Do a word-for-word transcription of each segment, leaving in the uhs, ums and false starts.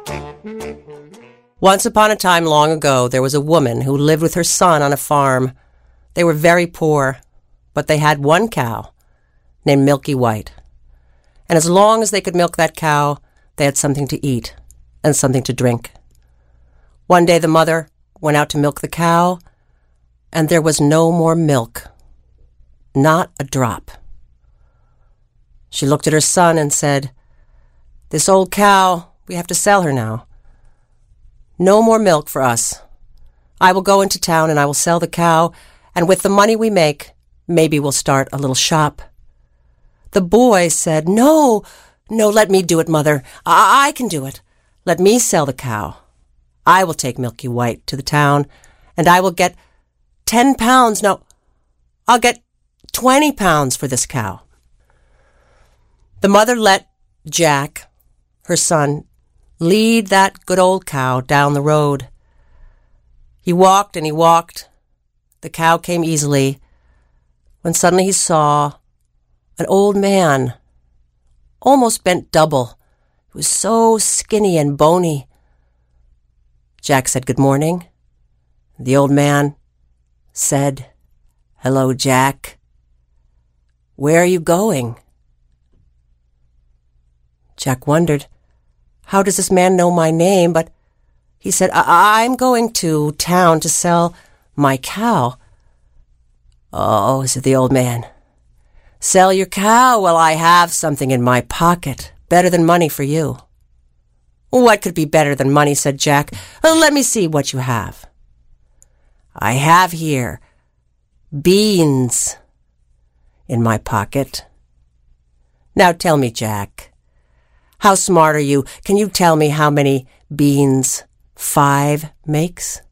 Once upon a time long ago, there was a woman who lived with her son on a farm. They were very poor, but they had one cow named Milky White. And as long as they could milk that cow, they had something to eat and something to drink. One day the mother went out to milk the cow, and there was no more milk. Not a drop. She looked at her son and said, "This old cow, we have to sell her now. No more milk for us. I will go into town and I will sell the cow, and with the money we make, maybe we'll start a little shop." The boy said, "No, no, let me do it, Mother. I, I can do it. Let me sell the cow. I will take Milky White to the town, and I will get ten pounds. No, I'll get twenty pounds for this cow." The mother let Jack, her son, lead that good old cow down the road. He walked and he walked. The cow came easily, when suddenly he saw an old man, almost bent double. He was so skinny and bony. Jack said, "Good morning." The old man said, "Hello, Jack. Where are you going?" Jack wondered, how does this man know my name? But he said, I- I'm going to town to sell my cow. "Oh," said the old man, "sell your cow? Well, I have something in my pocket, better than money for you." "What could be better than money?" said Jack. "Let me see what you have." "I have here beans in my pocket." "Now tell me, Jack, how smart are you? Can you tell me how many beans five makes?"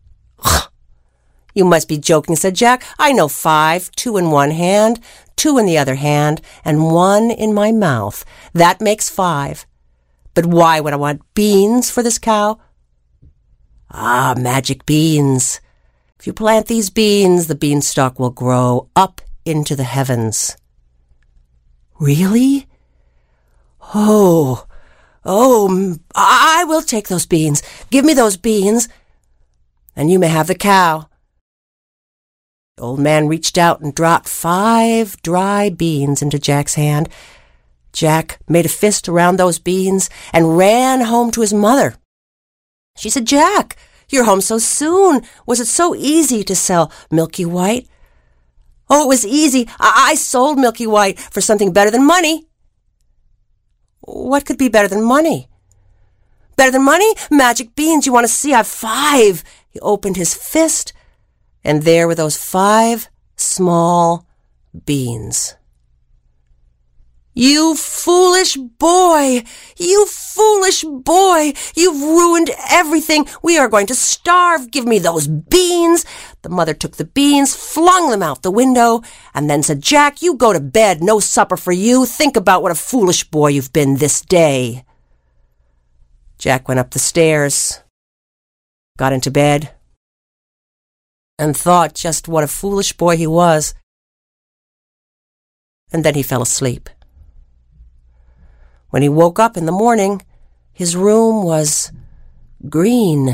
"You must be joking," said Jack. "I know five, two in one hand, two in the other hand, and one in my mouth. That makes five. But why would I want beans for this cow?" "Ah, magic beans. If you plant these beans, the beanstalk will grow up into the heavens." "Really? Oh, oh, I will take those beans. Give me those beans, and you may have the cow." The old man reached out and dropped five dry beans into Jack's hand. Jack made a fist around those beans and ran home to his mother. She said, "Jack, you're home so soon. Was it so easy to sell Milky White?" "Oh, it was easy. I, I sold Milky White for something better than money." "What could be better than money?" "Better than money? Magic beans. You want to see? I've five." He opened his fist, and there were those five small beans. "You foolish boy! You foolish boy! You've ruined everything. We are going to starve. Give me those beans." The mother took the beans, flung them out the window, and then said, "Jack, you go to bed. No supper for you. Think about what a foolish boy you've been this day." Jack went up the stairs, got into bed, and thought just what a foolish boy he was. And then he fell asleep. When he woke up in the morning, his room was green.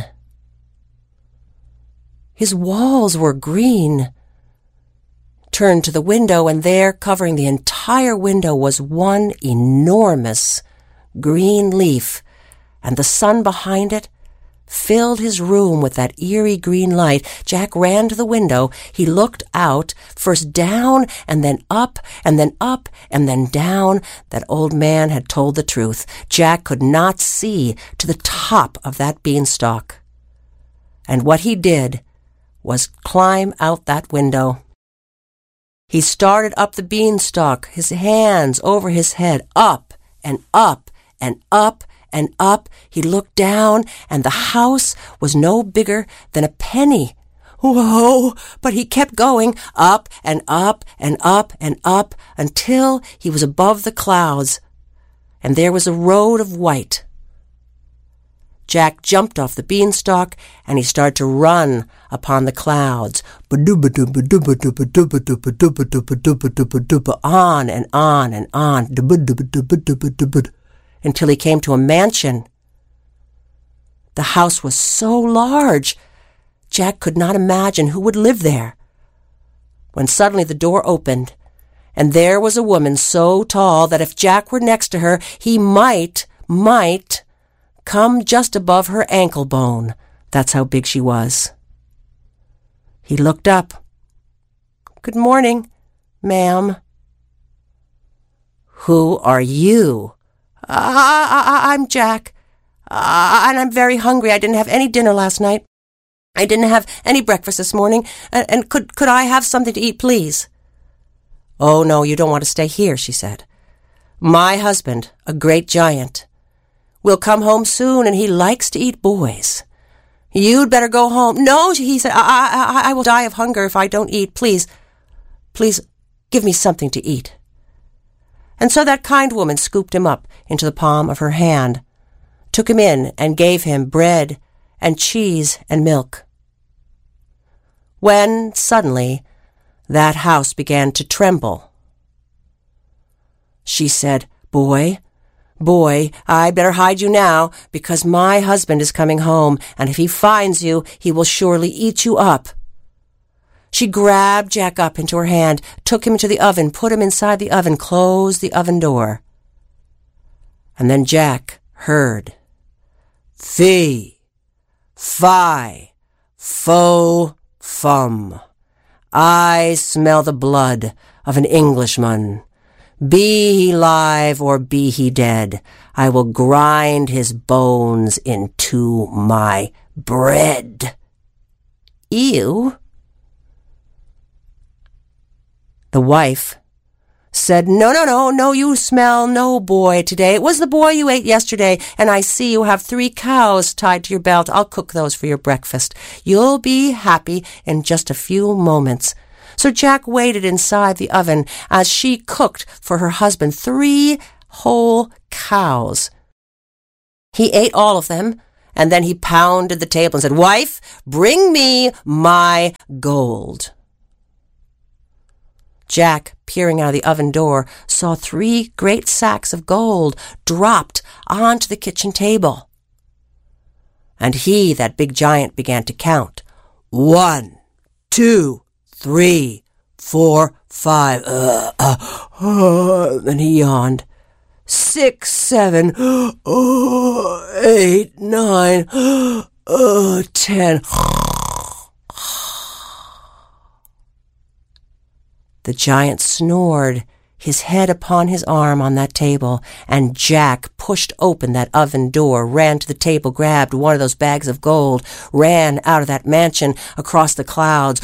His walls were green. Turned to the window, and there, covering the entire window, was one enormous green leaf, and the sun behind it filled his room with that eerie green light. Jack ran to the window. He looked out, first down, and then up, and then up, and then down. That old man had told the truth. Jack could not see to the top of that beanstalk. And what he did was climb out that window. He started up the beanstalk, his hands over his head, up and up and up and up. He looked down, and the house was no bigger than a penny. Whoa! But he kept going, up and up and up and up, until he was above the clouds, and there was a road of white. Jack jumped off the beanstalk, and he started to run upon the clouds. On and on and on, until he came to a mansion. The house was so large, Jack could not imagine who would live there. When suddenly the door opened, and there was a woman so tall that if Jack were next to her, he might, might, come just above her ankle bone. That's how big she was. He looked up. "Good morning, ma'am." "Who are you?" I, I, I'm Jack, uh, and I'm very hungry. I didn't have any dinner last night. I didn't have any breakfast this morning, and, and could, could I have something to eat, please?" "Oh, no, you don't want to stay here," she said. "My husband, a great giant, will come home soon, and he likes to eat boys. You'd better go home." "No," he said, I, I, I will die of hunger if I don't eat. Please, please give me something to eat." And so that kind woman scooped him up into the palm of her hand, took him in, and gave him bread and cheese and milk. When, suddenly, that house began to tremble. She said, "Boy, boy, I'd better hide you now, because my husband is coming home, and if he finds you, he will surely eat you up." She grabbed Jack up into her hand, took him into the oven, put him inside the oven, closed the oven door. And then Jack heard, "Fee, fi, fo, fum. I smell the blood of an Englishman. Be he live or be he dead, I will grind his bones into my bread." Ew. The wife said, "No, no, no, no, you smell no boy today. It was the boy you ate yesterday, and I see you have three cows tied to your belt. I'll cook those for your breakfast. You'll be happy in just a few moments." So Jack waited inside the oven as she cooked for her husband three whole cows. He ate all of them, and then he pounded the table and said, "Wife, bring me my gold." Jack, peering out of the oven door, saw three great sacks of gold dropped onto the kitchen table. And he, that big giant, began to count. One, two, three, four, five. Uh, uh, uh, then he yawned. Six, seven, uh, eight, nine, uh, ten. The giant snored, his head upon his arm on that table, and Jack pushed open that oven door, ran to the table, grabbed one of those bags of gold, ran out of that mansion across the clouds,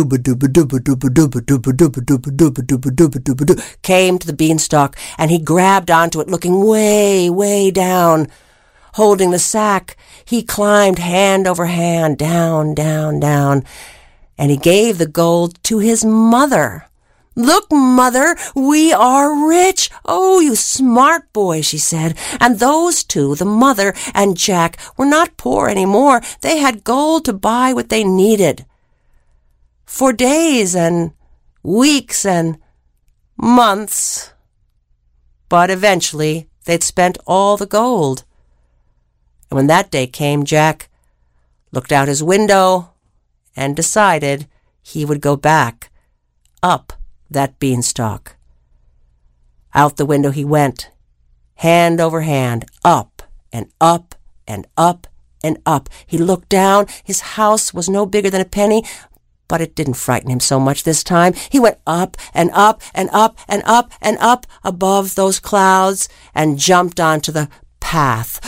came to the beanstalk, and he grabbed onto it, looking way, way down. Holding the sack, he climbed hand over hand, down, down, down, and he gave the gold to his mother. "Look, Mother, we are rich. Oh, you smart boy," she said. And those two, the mother and Jack, were not poor anymore. They had gold to buy what they needed for days and weeks and months. But eventually, they'd spent all the gold. And when that day came, Jack looked out his window and decided he would go back up that beanstalk. Out the window he went, hand over hand, up and up and up and up. He looked down. His house was no bigger than a penny, but it didn't frighten him so much this time. He went up and up and up and up and up above those clouds and jumped onto the path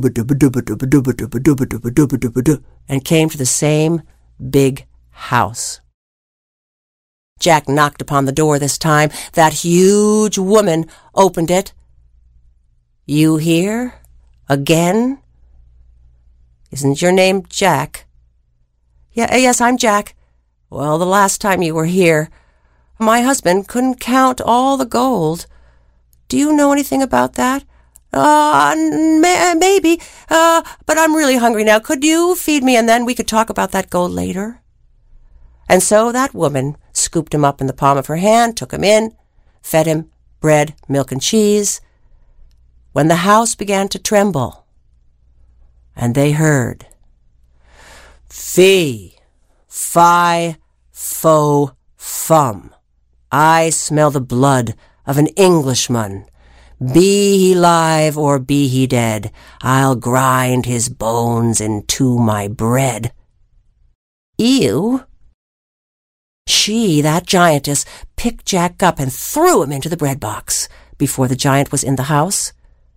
and came to the same big house. Jack knocked upon the door this time. That huge woman opened it. "You here? Again? Isn't your name Jack?" Yeah, yes, I'm Jack. "Well, the last time you were here, my husband couldn't count all the gold. Do you know anything about that?" Uh, may- maybe, uh, but I'm really hungry now. Could you feed me, and then we could talk about that gold later?" And so that woman scooped him up in the palm of her hand, took him in, fed him bread, milk, and cheese. When the house began to tremble, and they heard, "Fee, fi, fo, fum. I smell the blood of an Englishman. Be he live or be he dead, I'll grind his bones into my bread." Ew. She, that giantess, picked Jack up and threw him into the bread box before the giant was in the house.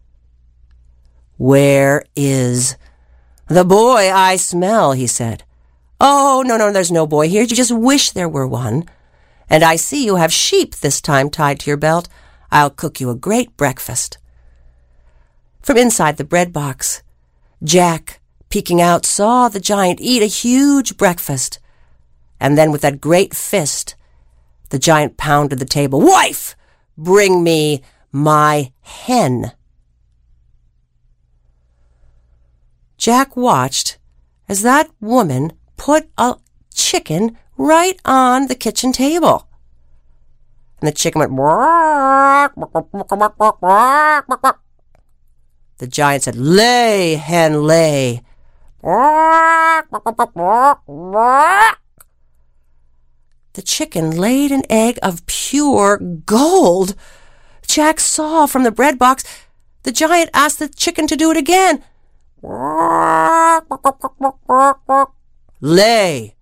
"Where is the boy I smell?" he said. "Oh, no, no, there's no boy here. You just wish there were one. And I see you have sheep this time tied to your belt. I'll cook you a great breakfast." From inside the bread box, Jack, peeking out, saw the giant eat a huge breakfast. And then with that great fist, the giant pounded the table. "Wife, bring me my hen." Jack watched as that woman put a chicken right on the kitchen table. And the chicken went, "Bark, bark, bark, bark, bark, bark, bark." The giant said, "Lay, hen, lay." "Bark, bark, bark, bark, bark." The chicken laid an egg of pure gold. Jack saw from the bread box. The giant asked the chicken to do it again. "Bark, bark, bark, bark, bark, bark." "Lay."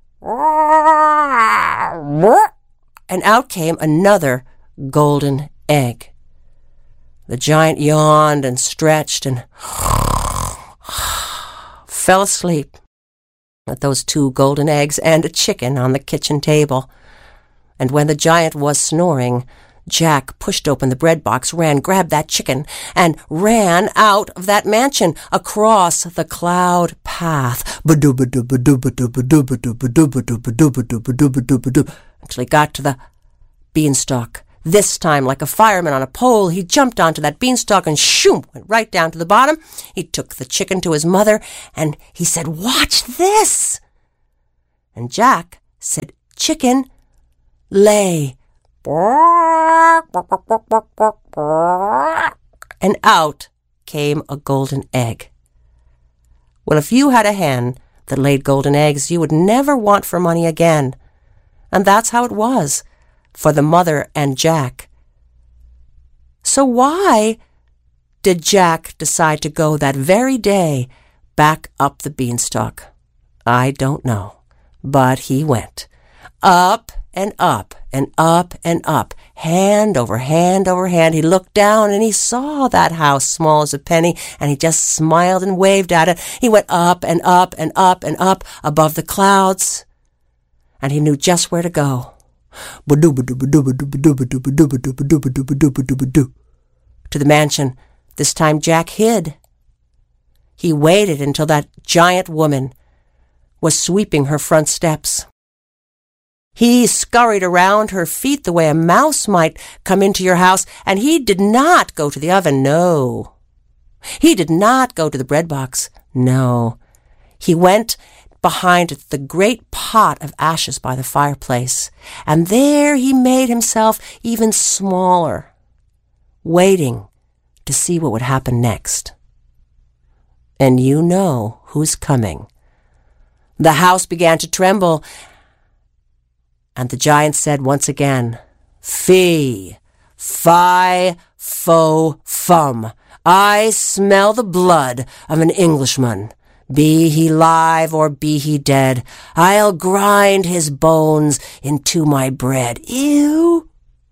And out came another golden egg. The giant yawned and stretched and fell asleep with those two golden eggs and a chicken on the kitchen table. And when the giant was snoring, Jack pushed open the bread box, ran, grabbed that chicken, and ran out of that mansion across the cloud path until he got to the beanstalk. This time, like a fireman on a pole, he jumped onto that beanstalk and shoom, went right down to the bottom. He took the chicken to his mother, and he said, "Watch this." And Jack said, "Chicken, lay." And out came a golden egg. Well, if you had a hen that laid golden eggs, you would never want for money again. And that's how it was for the mother and Jack. So why did Jack decide to go that very day back up the beanstalk? I don't know, but he went up and up and up and up, hand over hand over hand. He looked down and he saw that house small as a penny, and he just smiled and waved at it. He went up and up and up and up above the clouds, and he knew just where to go. To the mansion. This time Jack hid. He waited until that giant woman was sweeping her front steps. He scurried around her feet the way a mouse might come into your house, and he did not go to the oven, no. He did not go to the bread box, no. He went behind the great pot of ashes by the fireplace, and there he made himself even smaller, waiting to see what would happen next. And you know who's coming. The house began to tremble, and the giant said once again, "Fee, fi, fo, fum. I smell the blood of an Englishman. Be he live or be he dead, I'll grind his bones into my bread." Ew.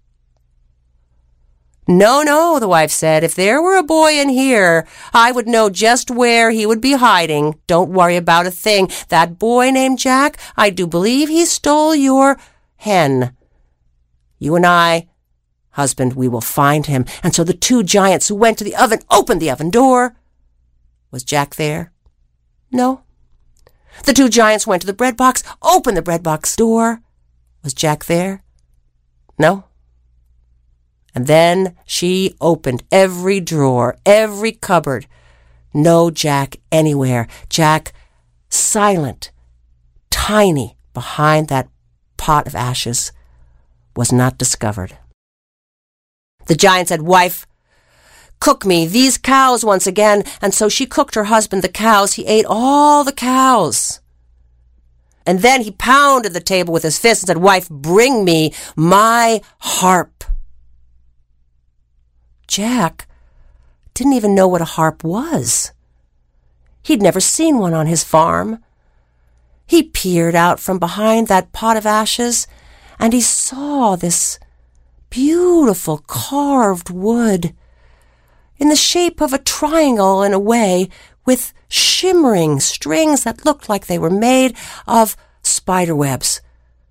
"No, no," the wife said. "If there were a boy in here, I would know just where he would be hiding. Don't worry about a thing. That boy named Jack, I do believe he stole your hen. You and I, husband, we will find him." And so the two giants went to the oven, opened the oven door. Was Jack there? No. The two giants went to the bread box, opened the bread box door. Was Jack there? No. And then she opened every drawer, every cupboard. No Jack anywhere. Jack, silent, tiny, behind that pot of ashes, was not discovered. The giant said, "Wife, cook me these cows once again. And so she cooked her husband the cows. He ate all the cows. And then he pounded the table with his fist and said, "Wife, bring me my harp." Jack didn't even know what a harp was. He'd never seen one on his farm. He peered out from behind that pot of ashes, and he saw this beautiful carved wood in the shape of a triangle in a way, with shimmering strings that looked like they were made of spider webs.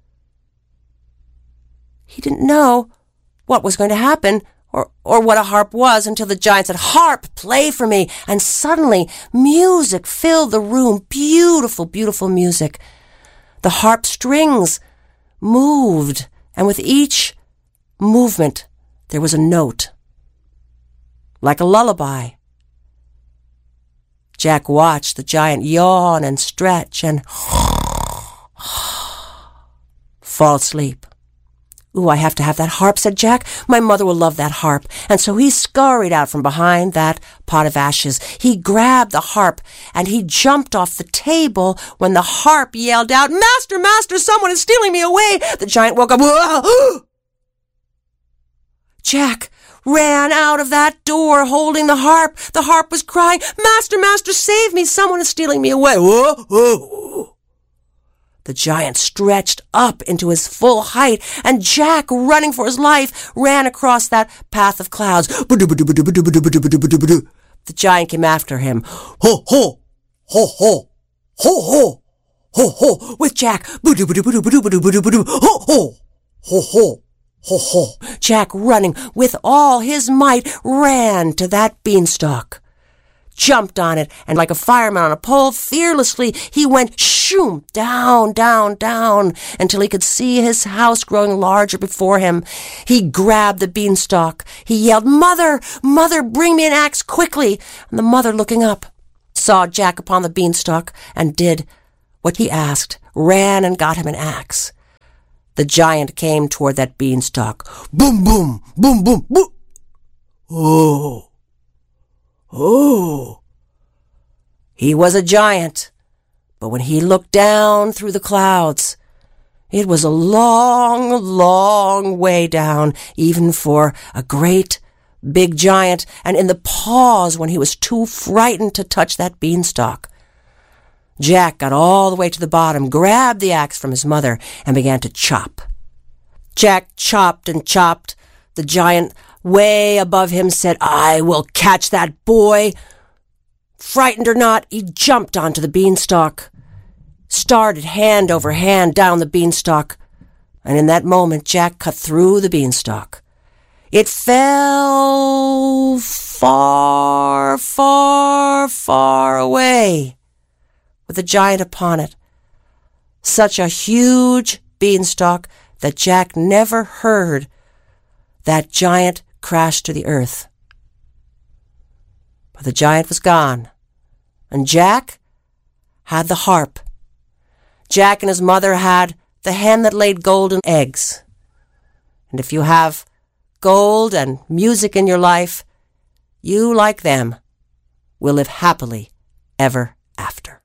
He didn't know what was going to happen or, or what a harp was until the giant said, "Harp, play for me." And suddenly music filled the room, beautiful, beautiful music. The harp strings moved, and with each movement there was a note, like a lullaby. Jack watched the giant yawn and stretch and fall asleep. "Ooh, I have to have that harp," said Jack. "My mother will love that harp." And so he scurried out from behind that pot of ashes. He grabbed the harp and he jumped off the table when the harp yelled out, "Master, master, someone is stealing me away." The giant woke up. Whoa! Jack ran out of that door holding the harp. The harp was crying, "Master, master, save me. Someone is stealing me away." Whoa, whoa. The giant stretched up into his full height, and Jack, running for his life, ran across that path of clouds. The giant came after him. Ho, ho, ho, ho, ho, ho, ho, ho, with Jack. Ho, ho, ho, ho. Ho, ho. Jack, running with all his might, ran to that beanstalk, jumped on it, and like a fireman on a pole, fearlessly he went shoom, down, down, down, until he could see his house growing larger before him. He grabbed the beanstalk. He yelled, "Mother, mother, bring me an axe quickly." And the mother, looking up, saw Jack upon the beanstalk and did what he asked, ran and got him an axe. The giant came toward that beanstalk. Boom, boom, boom, boom, boom. Oh, oh. He was a giant, but when he looked down through the clouds, it was a long, long way down, even for a great, big giant, and in the pause when he was too frightened to touch that beanstalk. Jack got all the way to the bottom, grabbed the axe from his mother, and began to chop. Jack chopped and chopped. The giant, way above him, said, "I will catch that boy." Frightened or not, he jumped onto the beanstalk, started hand over hand down the beanstalk, and in that moment Jack cut through the beanstalk. It fell far, far, far away, with the giant upon it. Such a huge beanstalk that Jack never heard that giant crash to the earth. But the giant was gone, and Jack had the harp. Jack and his mother had the hen that laid golden eggs. And if you have gold and music in your life, you, like them, will live happily ever after.